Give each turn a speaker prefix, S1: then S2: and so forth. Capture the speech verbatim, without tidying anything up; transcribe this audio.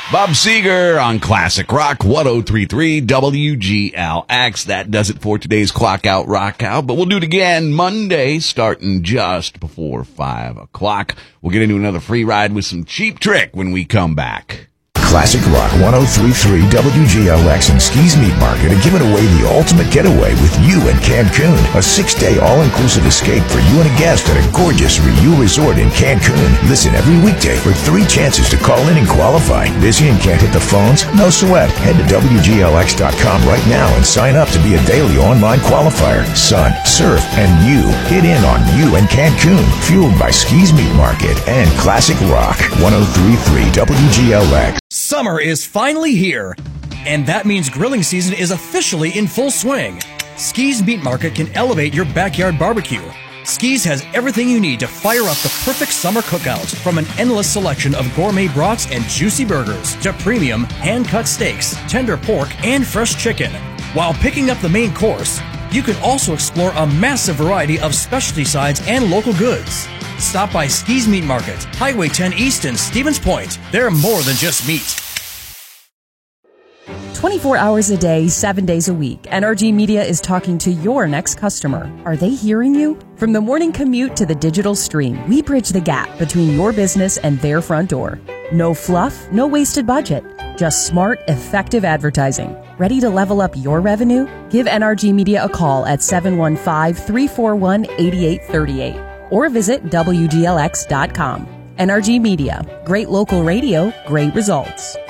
S1: Bob Seger on Classic Rock one oh three point three W G L X. That does it for today's Clock Out, Rock Out. But we'll do it again Monday, starting just before five o'clock. We'll get into another free ride with some Cheap Trick when we come back.
S2: Classic Rock one oh three point three W G L X and Ski's Meat Market are giving away the ultimate getaway with you in Cancun. A six-day all-inclusive escape for you and a guest at a gorgeous Riu resort in Cancun. Listen every weekday for three chances to call in and qualify. Busy and can't hit the phones? No sweat. Head to W G L X dot com right now and sign up to be a daily online qualifier. Sun, surf, and you. Get in on you in Cancun. Fueled by Ski's Meat Market and Classic Rock one oh three point three W G L X.
S3: Summer is finally here, and that means grilling season is officially in full swing. Ski's Meat Market can elevate your backyard barbecue. Ski's has everything you need to fire up the perfect summer cookout, from an endless selection of gourmet brats and juicy burgers to premium hand-cut steaks, tender pork, and fresh chicken. While picking up the main course, you can also explore a massive variety of specialty sides and local goods. Stop by Ski's Meat Market, Highway ten East in Stevens Point. They're more than just meat.
S4: twenty-four hours a day, seven days a week, N R G Media is talking to your next customer. Are they hearing you? From the morning commute to the digital stream, we bridge the gap between your business and their front door. No fluff, no wasted budget. Just smart, effective advertising. Ready to level up your revenue? Give N R G Media a call at seven one five, three four one, eight eight three eight or visit W G L X dot com. N R G Media. Great local radio, great results.